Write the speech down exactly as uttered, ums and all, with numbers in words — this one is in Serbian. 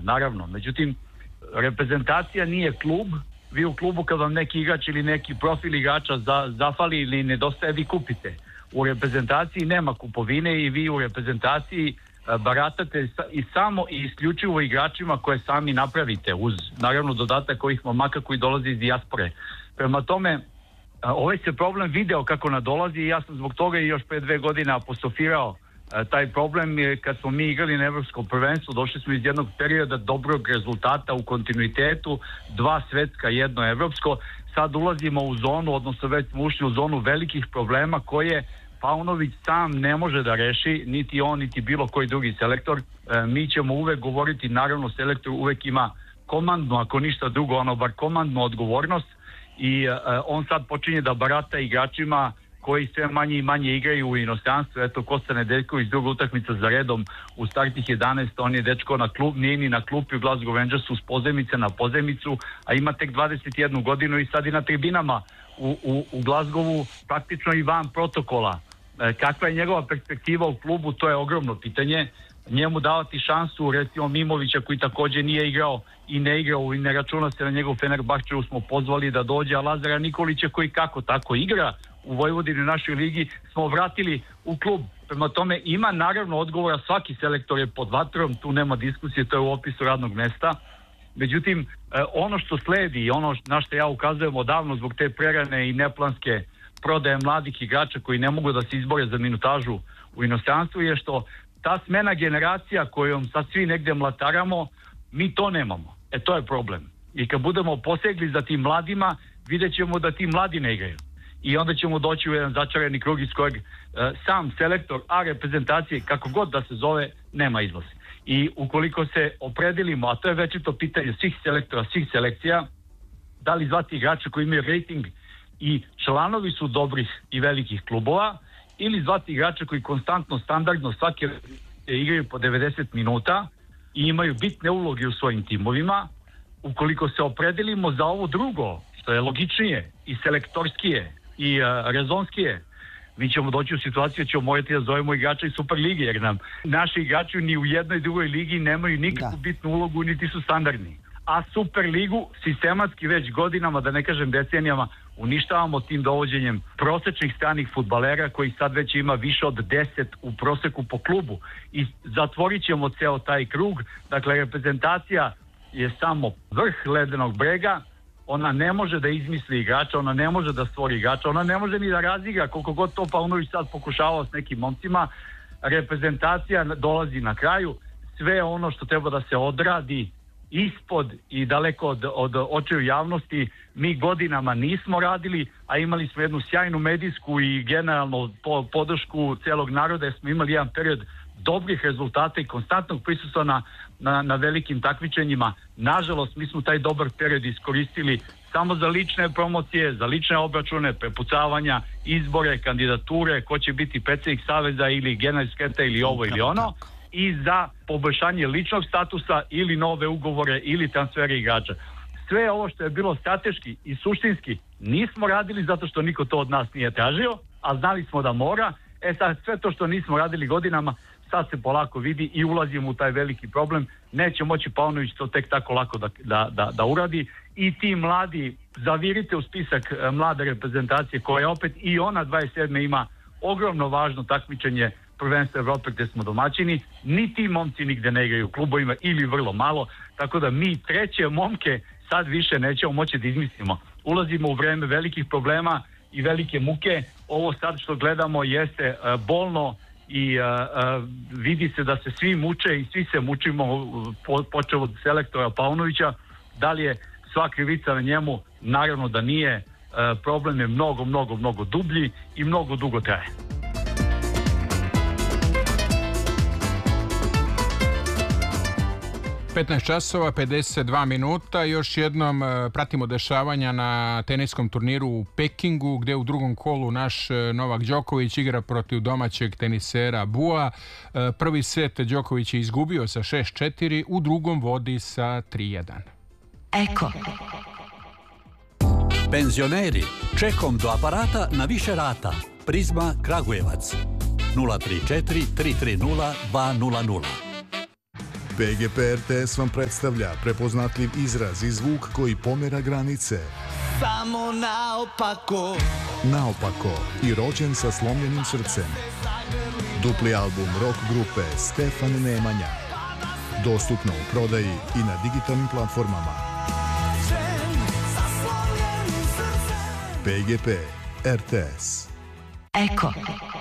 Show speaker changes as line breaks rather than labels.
naravno. Međutim, reprezentacija nije klub. Vi u klubu kad vam neki igrač ili neki profil igrača za, zafali ili nedostaje, vi kupite. U reprezentaciji nema kupovine i vi u reprezentaciji baratate i samo i isključivo igračima koje sami napravite, uz naravno dodatak ovih momaka koji dolaze iz dijaspore. Prema tome, ovaj se problem video kako nadolazi i ja sam zbog toga i još pre dve godine apostrofirao taj problem je kad smo mi igrali na evropskom prvenstvu, došli smo iz jednog perioda dobrog rezultata u kontinuitetu, dva svetska, jedno evropsko, sad ulazimo u zonu, odnosno već smo ušli u zonu velikih problema koje Paunović sam ne može da reši, niti on, niti bilo koji drugi selektor. E, mi ćemo uvek govoriti, naravno selektor uvek ima komandnu, ako ništa drugo, ono bar komandnu odgovornost i e, on sad počinje da barata igračima koji sve manje i manje igraju u inostranstvu. Eto, Kosta Nedeljković, druga utakmica za redom u startih jedanaest, on je dečko na klub, nije ni na klupi u Glasgow Rangersu s pozemice na pozemicu, a ima tek dvadeset jednu godinu i sad i na tribinama u, u, u Glasgowu, praktično i van protokola. E, kakva je njegova perspektiva u klubu, to je ogromno pitanje. Njemu davati šansu, recimo Mimovića koji također nije igrao i ne igrao i ne računa se na njegov Fenerbahčevu smo pozvali da dođe, a Lazara Nikolića koji kako tako igra u Vojvodini u našoj ligi smo vratili u klub. Prema tome ima naravno odgovora, svaki selektor je pod vatrom, tu nema diskusije, to je u opisu radnog mesta. Međutim, ono što sledi i ono na što ja ukazujem odavno zbog te prerane i neplanske prodaje mladih igrača koji ne mogu da se izbore za minutažu u inostranstvu je što ta smena generacija kojom sad svi negde mlataramo, mi to nemamo. E to je problem. I kad budemo posegli za tim mladima, vidjet ćemo da ti mladi ne igraju. I onda ćemo doći u jedan začarani krug iz kojeg e, sam selektor, a reprezentacije, kako god da se zove, nema izlaz. I ukoliko se opredelimo, a to je večito pitanje svih selektora, svih selekcija, da li zvati igrače koji imaju rating i članovi su dobrih i velikih klubova, ili zvati igrače koji konstantno, standardno svake igraju po devedeset minuta i imaju bitne uloge u svojim timovima. Ukoliko se opredelimo za ovo drugo, što je logičnije i selektorskije i uh, rezonskije, mi ćemo doći u situaciju da ćemo morati da zovemo igrača iz Superligi, jer nam naši igrači ni u jednoj drugoj ligi nemaju nikakvu da. bitnu ulogu, niti su standardni. A Superligu sistematski već godinama, da ne kažem decenijama, uništavamo tim dovođenjem prosečnih stranih fudbalera koji sad već ima više od deset u proseku po klubu i zatvorit ćemo ceo taj krug. Dakle, reprezentacija je samo vrh ledenog brega, ona ne može da izmisli igrača, ona ne može da stvori igrača, ona ne može ni da razigra, koliko god to Paunović sad pokušavao s nekim momcima. Reprezentacija dolazi na kraju, sve ono što treba da se odradi ispod i daleko od, od očiju javnosti mi godinama nismo radili, a imali smo jednu sjajnu medijsku i generalno po, podršku celog naroda, jer smo imali jedan period dobrih rezultata i konstantnog prisustva na, na, na velikim takmičenjima. Nažalost, mi smo taj dobar period iskoristili samo za lične promocije, za lične obračune, prepucavanja, izbore, kandidature, ko će biti predsjednik saveza ili generalni sekretar ili ovo ili ono, i za poboljšanje ličnog statusa ili nove ugovore ili transfere igrača. Sve ovo što je bilo strateški i suštinski nismo radili zato što niko to od nas nije tražio, a znali smo da mora. E sad, sve to što nismo radili godinama, sad se polako vidi i ulazimo u taj veliki problem. Neće moći Paunović to tek tako lako da, da, da, da uradi. I ti mladi, zavirite u spisak mlade reprezentacije koja opet i ona dvadeset sedme ima ogromno važno takmičenje prvenstva Evrope gde smo domaćini, ni ti momci nigde ne igraju u klubovima ili vrlo malo, tako da mi treće momke sad više nećemo moći da izmislimo. Ulazimo u vreme velikih problema i velike muke. Ovo sad što gledamo jeste uh, bolno i uh, uh, vidi se da se svi muče i svi se mučimo, po, počeo od selektora Paunovića. Da li je sva krivica na njemu? Naravno da nije. Uh, problem je mnogo, mnogo, mnogo dublji i mnogo dugo traje.
petnaest časova, pedeset dva minuta. Još jednom pratimo dešavanja na teniskom turniru u Pekingu, gdje u drugom kolu naš Novak Đoković igra protiv domaćeg tenisera Bua. Prvi set Đoković je izgubio sa šest četiri, u drugom vodi sa tri jedan.
Eko. Penzioneri, čekom do aparata na više rata. Prizma Kragujevac. nula tri četiri tri tri nula dva nula nula.
P G P R T S vam predstavlja prepoznatljiv izraz i zvuk koji pomera granice.
Samo naopako.
Naopako i rođen sa slomljenim srcem. Dupli album rock grupe Stefan Nemanja. Dostupno u prodaji i na digitalnim platformama. P G P R T S.
Eko.